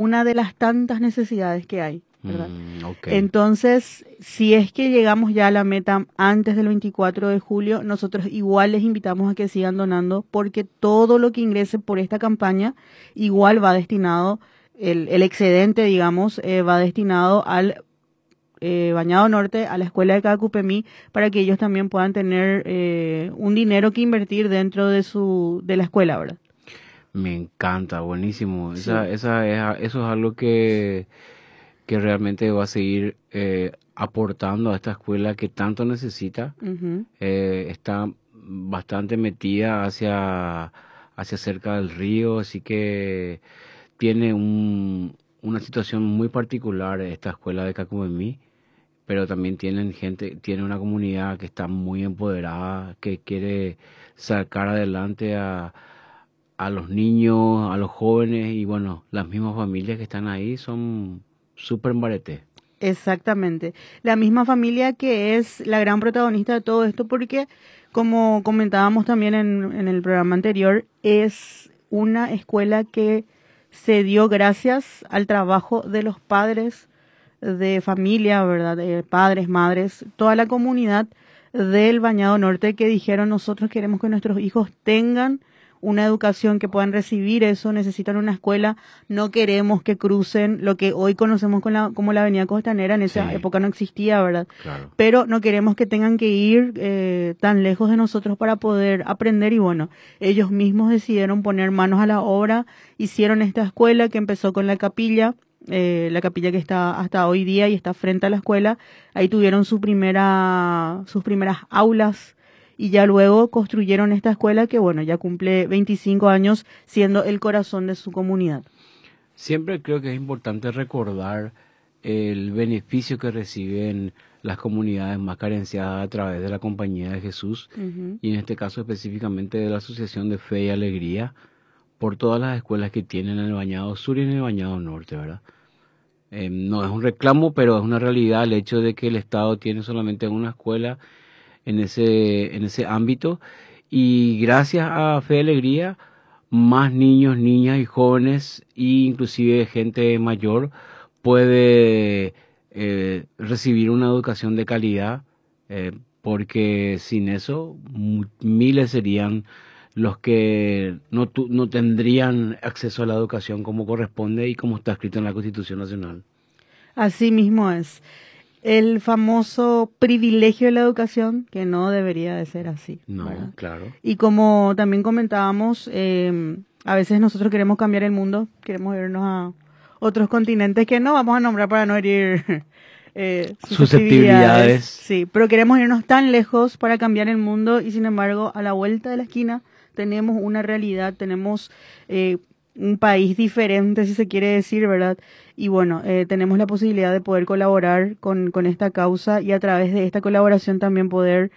una de las tantas necesidades que hay, ¿verdad? Okay. Entonces, si es que llegamos ya a la meta antes del 24 de julio, nosotros igual les invitamos a que sigan donando, porque todo lo que ingrese por esta campaña igual va destinado, el excedente, digamos, va destinado al Bañado Norte, a la escuela de Cacupemí, para que ellos también puedan tener un dinero que invertir dentro de la escuela, ¿verdad? Me encanta, buenísimo. Sí. Eso es algo que realmente va a seguir aportando a esta escuela que tanto necesita. Uh-huh. Está bastante metida hacia cerca del río, así que tiene una situación muy particular esta escuela de Cacupemí, pero también tiene una comunidad que está muy empoderada, que quiere sacar adelante a los niños, a los jóvenes, y bueno, las mismas familias que están ahí son súper mbareté. Exactamente. La misma familia que es la gran protagonista de todo esto, porque como comentábamos también en el programa anterior, es una escuela que se dio gracias al trabajo de los padres de familia, ¿verdad? De padres, madres, toda la comunidad del Bañado Norte que dijeron: nosotros queremos que nuestros hijos tengan una educación, que puedan recibir eso, necesitan una escuela, no queremos que crucen lo que hoy conocemos como la Avenida Costanera, en esa época no existía, ¿verdad? Claro. Pero no queremos que tengan que ir tan lejos de nosotros para poder aprender, y bueno, ellos mismos decidieron poner manos a la obra, hicieron esta escuela que empezó con la capilla que está hasta hoy día y está frente a la escuela. Ahí tuvieron sus primeras aulas, y ya luego construyeron esta escuela que, bueno, ya cumple 25 años siendo el corazón de su comunidad. Siempre creo que es importante recordar el beneficio que reciben las comunidades más carenciadas a través de la Compañía de Jesús, Uh-huh. y en este caso específicamente de la Asociación de Fe y Alegría, por todas las escuelas que tienen en el Bañado Sur y en el Bañado Norte, ¿verdad? No es un reclamo, pero es una realidad el hecho de que el Estado tiene solamente una escuela en ese ámbito, y gracias a Fe y Alegría, más niños, niñas y jóvenes, e inclusive gente mayor, puede recibir una educación de calidad, porque sin eso miles serían los que no tendrían acceso a la educación como corresponde y como está escrito en la Constitución Nacional. Así mismo es. El famoso privilegio de la educación, que no debería de ser así. No, ¿verdad? claro. Y como también comentábamos, a veces nosotros queremos cambiar el mundo, queremos irnos a otros continentes que no vamos a nombrar para no herir susceptibilidades. Sí, pero queremos irnos tan lejos para cambiar el mundo, y sin embargo, a la vuelta de la esquina tenemos una realidad, tenemos un país diferente, si se quiere decir, ¿verdad? Y bueno, tenemos la posibilidad de poder colaborar con esta causa, y a través de esta colaboración también poder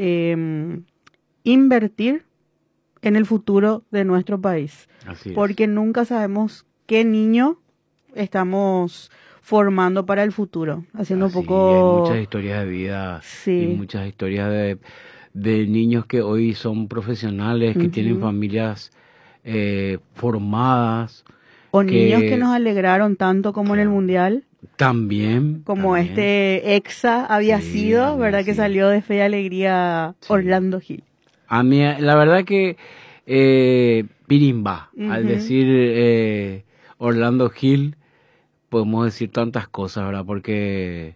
invertir en el futuro de nuestro país. Así es. Porque nunca sabemos qué niño estamos formando para el futuro. Haciendo un poco... Hay muchas historias de vida, sí, y muchas historias de niños que hoy son profesionales, que tienen familias formadas. O niños que nos alegraron tanto como en el Mundial. También. Este Exa había sido, ¿verdad? Que salió de Fe y Alegría Orlando Gil. A mí, la verdad que Pirimba, al decir Orlando Gil, podemos decir tantas cosas, ¿verdad? Porque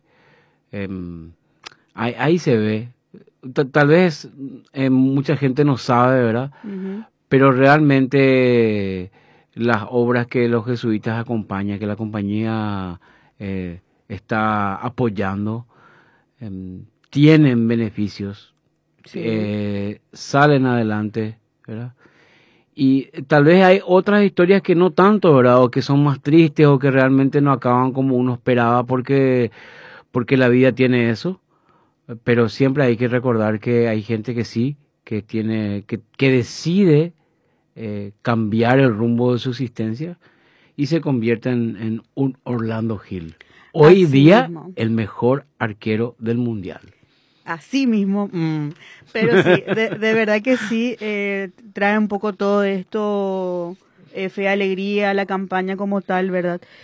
ahí se ve. Tal vez mucha gente no sabe, ¿verdad? Pero realmente las obras que los jesuitas acompañan, que la compañía está apoyando, tienen beneficios, salen adelante, ¿verdad? Y tal vez hay otras historias que no tanto, ¿verdad? O que son más tristes, o que realmente no acaban como uno esperaba, porque la vida tiene eso. Pero siempre hay que recordar que hay gente que sí, que decide cambiar el rumbo de su existencia, y se convierte en un Orlando Gil. Hoy Así día, mismo. el mejor arquero del mundial. Así mismo, pero sí, de verdad que sí, trae un poco todo esto, Fe y Alegría, la campaña como tal, ¿verdad?